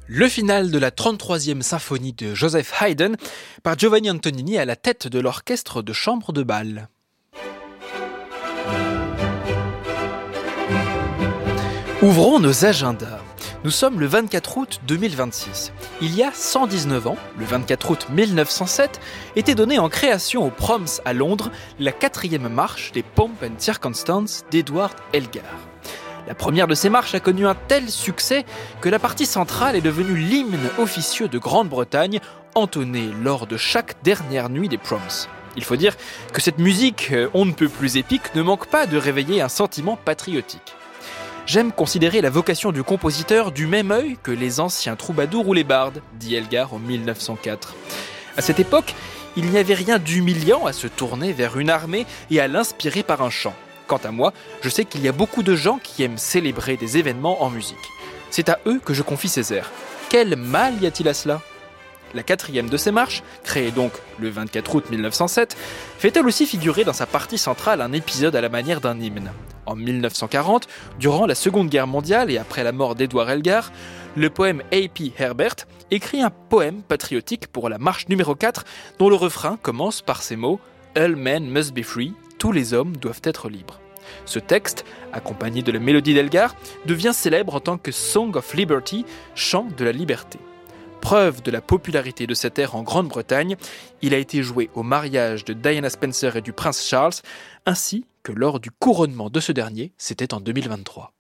Le final de la 33e symphonie de Joseph Haydn par Giovanni Antonini à la tête de l'orchestre de chambre de Bâle. Ouvrons nos agendas. Nous sommes le 24 août 2026. Il y a 119 ans, le 24 août 1907, était donnée en création au Proms à Londres la 4e marche des Pomp and Circumstance d'Edward Elgar. La première de ces marches a connu un tel succès que la partie centrale est devenue l'hymne officieux de Grande-Bretagne, entonné lors de chaque dernière nuit des Proms. Il faut dire que cette musique, on ne peut plus épique, ne manque pas de réveiller un sentiment patriotique. J'aime considérer la vocation du compositeur du même œil que les anciens troubadours ou les bardes, dit Elgar en 1904. À cette époque, il n'y avait rien d'humiliant à se tourner vers une armée et à l'inspirer par un chant. Quant à moi, je sais qu'il y a beaucoup de gens qui aiment célébrer des événements en musique. C'est à eux que je confie ces airs. Quel mal y a-t-il à cela ? La 4e de ces marches, créée donc le 24 août 1907, fait elle aussi figurer dans sa partie centrale un épisode à la manière d'un hymne. En 1940, durant la Seconde Guerre mondiale et après la mort d'Edward Elgar, le poème A.P. Herbert écrit un poème patriotique pour la marche numéro 4 dont le refrain commence par ces mots « All men must be free », tous les hommes doivent être libres. Ce texte, accompagné de la mélodie d'Elgar, devient célèbre en tant que Song of Liberty, chant de la liberté. Preuve de la popularité de cet air en Grande-Bretagne, il a été joué au mariage de Diana Spencer et du prince Charles, ainsi que lors du couronnement de ce dernier, c'était en 2023.